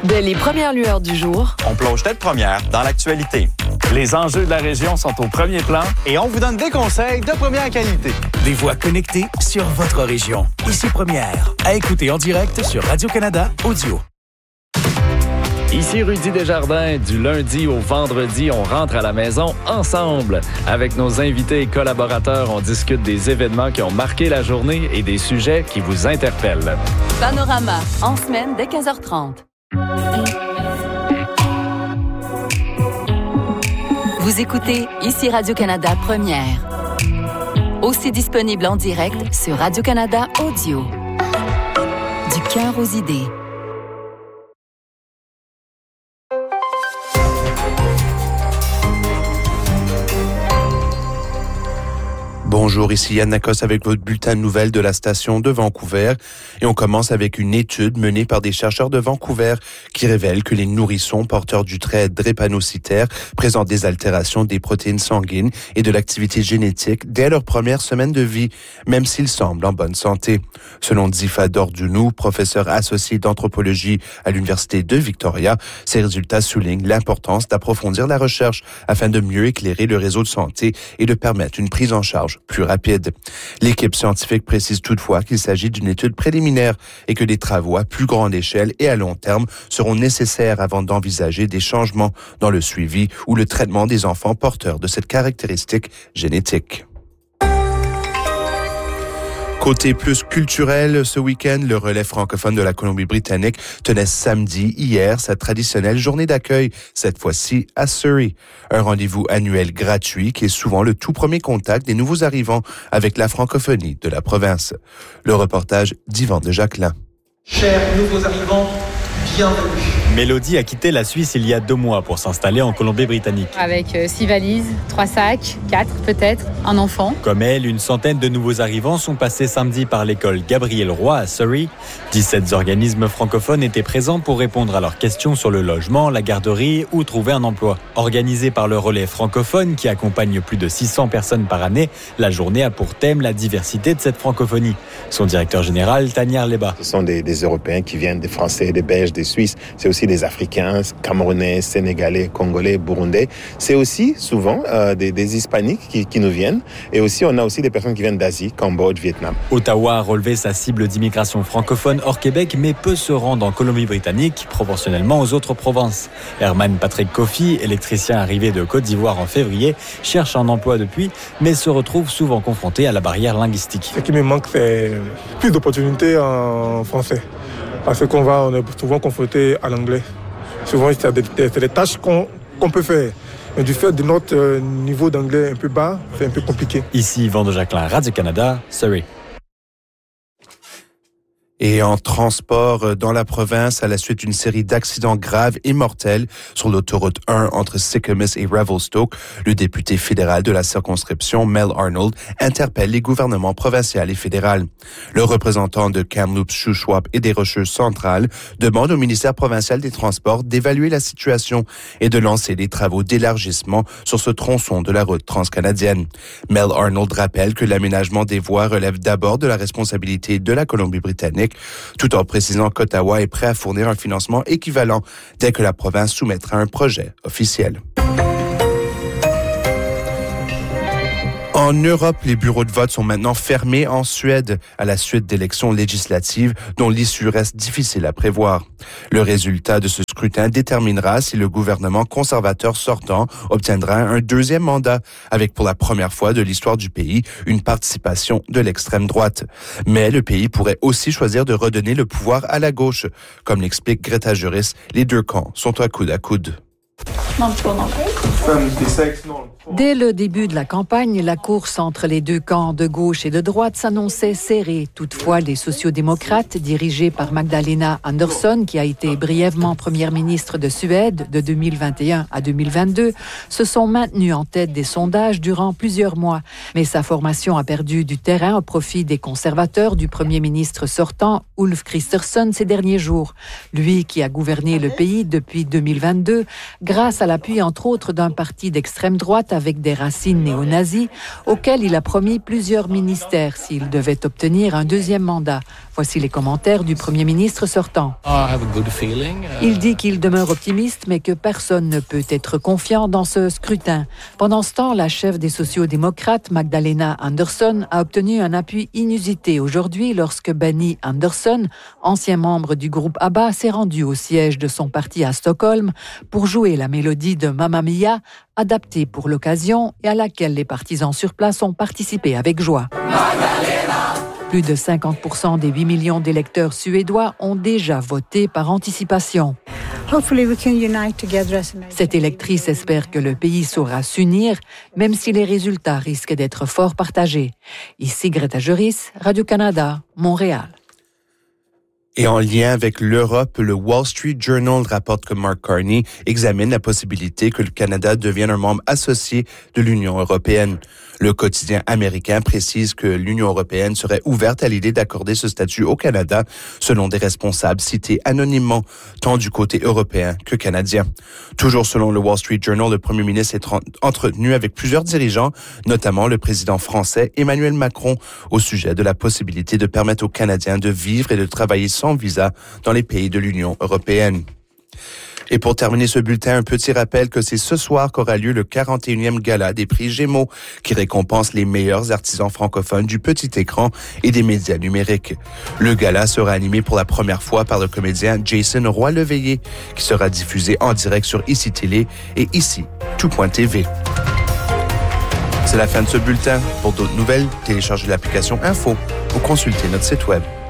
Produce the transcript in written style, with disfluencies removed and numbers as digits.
Dès les premières lueurs du jour, on plonge tête première dans l'actualité. Les enjeux de la région sont au premier plan et on vous donne des conseils de première qualité. Des voix connectées sur votre région. Ici Première, à écouter en direct sur Radio-Canada Audio. Ici Rudy Desjardins. Du lundi au vendredi, on rentre à la maison ensemble. Avec nos invités et collaborateurs, on discute des événements qui ont marqué la journée et des sujets qui vous interpellent. Panorama, en semaine dès 15h30. Vous écoutez ici Radio-Canada Première. Aussi disponible en direct sur Radio-Canada Audio. Du cœur aux idées. Bonjour, ici Yann Lacoste avec votre bulletin de nouvelles de la station de Vancouver. Et on commence avec une étude menée par des chercheurs de Vancouver qui révèle que les nourrissons porteurs du trait drépanocytaire présentent des altérations des protéines sanguines et de l'activité génétique dès leur première semaine de vie, même s'ils semblent en bonne santé. Selon Dzifa Dordunou, professeur associé d'anthropologie à l'Université de Victoria, ces résultats soulignent l'importance d'approfondir la recherche afin de mieux éclairer le réseau de santé et de permettre une prise en charge plus rapide. L'équipe scientifique précise toutefois qu'il s'agit d'une étude préliminaire et que des travaux à plus grande échelle et à long terme seront nécessaires avant d'envisager des changements dans le suivi ou le traitement des enfants porteurs de cette caractéristique génétique. Côté plus culturel, ce week-end, le relais francophone de la Colombie-Britannique tenait samedi, hier, sa traditionnelle journée d'accueil, cette fois-ci à Surrey. Un rendez-vous annuel gratuit qui est souvent le tout premier contact des nouveaux arrivants avec la francophonie de la province. Le reportage d'Yvan de Jacquelin. Chers nouveaux arrivants, bienvenue. Mélodie a quitté la Suisse il y a 2 mois pour s'installer en Colombie-Britannique. Avec 6 valises, 3 sacs, 4 peut-être, un enfant. Comme elle, une centaine de nouveaux arrivants sont passés samedi par l'école Gabriel Roy à Surrey. 17 organismes francophones étaient présents pour répondre à leurs questions sur le logement, la garderie ou trouver un emploi. Organisée par le relais francophone qui accompagne plus de 600 personnes par année, la journée a pour thème la diversité de cette francophonie. Son directeur général, Taniar Leba. Ce sont des Européens qui viennent, des Français, des Belges, des Suisses. C'est aussi des Africains, Camerounais, Sénégalais, Congolais, Burundais. C'est aussi souvent des Hispaniques qui nous viennent. Et aussi, on a aussi des personnes qui viennent d'Asie, Cambodge, Vietnam. Ottawa a relevé sa cible d'immigration francophone hors Québec, mais peut se rendre en Colombie-Britannique proportionnellement aux autres provinces. Herman Patrick Kofi, électricien arrivé de Côte d'Ivoire en février, cherche un emploi depuis, mais se retrouve souvent confronté à la barrière linguistique. Ce qui me manque, c'est plus d'opportunités en français. Parce qu'on est souvent confronté à l'anglais. Souvent, c'est des tâches qu'on peut faire. Mais du fait de notre niveau d'anglais un peu bas, c'est un peu compliqué. Ici, Yvan de Jacquelin, Radio-Canada, Surrey. Et en transport dans la province, à la suite d'une série d'accidents graves et mortels sur l'autoroute 1 entre Sicamous et Revelstoke, le député fédéral de la circonscription, Mel Arnold, interpelle les gouvernements provincial et fédéral. Le représentant de Kamloops, Shuswap et des Rocheuses centrales demande au ministère provincial des Transports d'évaluer la situation et de lancer des travaux d'élargissement sur ce tronçon de la route transcanadienne. Mel Arnold rappelle que l'aménagement des voies relève d'abord de la responsabilité de la Colombie-Britannique, tout en précisant qu'Ottawa est prêt à fournir un financement équivalent dès que la province soumettra un projet officiel. En Europe, les bureaux de vote sont maintenant fermés en Suède à la suite d'élections législatives dont l'issue reste difficile à prévoir. Le résultat de ce scrutin déterminera si le gouvernement conservateur sortant obtiendra un 2e mandat avec pour la première fois de l'histoire du pays une participation de l'extrême droite. Mais le pays pourrait aussi choisir de redonner le pouvoir à la gauche. Comme l'explique Greta Juris, les 2 camps sont à coude. Dès le début de la campagne, la course entre les 2 camps de gauche et de droite s'annonçait serrée. Toutefois, les sociodémocrates, dirigés par Magdalena Andersson, qui a été brièvement première ministre de Suède de 2021 à 2022, se sont maintenus en tête des sondages durant plusieurs mois. Mais sa formation a perdu du terrain au profit des conservateurs du premier ministre sortant, Ulf Kristersson, ces derniers jours. Lui qui a gouverné le pays depuis 2022, grâce à l'appui entre autres d'un parti d'extrême droite avec des racines néo-nazis, auquel il a promis plusieurs ministères s'il devait obtenir un 2e mandat. Voici les commentaires du premier ministre sortant. Il dit qu'il demeure optimiste, mais que personne ne peut être confiant dans ce scrutin. Pendant ce temps, la chef des sociaux-démocrates, Magdalena Andersson, a obtenu un appui inusité aujourd'hui lorsque Benny Andersson, ancien membre du groupe ABBA, s'est rendu au siège de son parti à Stockholm pour jouer la mélodie de Mamma Mia, adaptée pour l'occasion et à laquelle les partisans sur place ont participé avec joie. Plus de 50% des 8 millions d'électeurs suédois ont déjà voté par anticipation. Cette électrice espère que le pays saura s'unir, même si les résultats risquent d'être fort partagés. Ici Greta Juris, Radio-Canada, Montréal. Et en lien avec l'Europe, le Wall Street Journal rapporte que Mark Carney examine la possibilité que le Canada devienne un membre associé de l'Union européenne. Le quotidien américain précise que l'Union européenne serait ouverte à l'idée d'accorder ce statut au Canada, selon des responsables cités anonymement, tant du côté européen que canadien. Toujours selon le Wall Street Journal, le premier ministre est entretenu avec plusieurs dirigeants, notamment le président français Emmanuel Macron, au sujet de la possibilité de permettre aux Canadiens de vivre et de travailler sans visa dans les pays de l'Union européenne. Et pour terminer ce bulletin, un petit rappel que c'est ce soir qu'aura lieu le 41e gala des prix Gémeaux, qui récompense les meilleurs artisans francophones du petit écran et des médias numériques. Le gala sera animé pour la première fois par le comédien Jason Roy-Leveillé, qui sera diffusé en direct sur ICI Télé et ici, tout.tv. C'est la fin de ce bulletin. Pour d'autres nouvelles, téléchargez l'application Info ou consultez notre site web.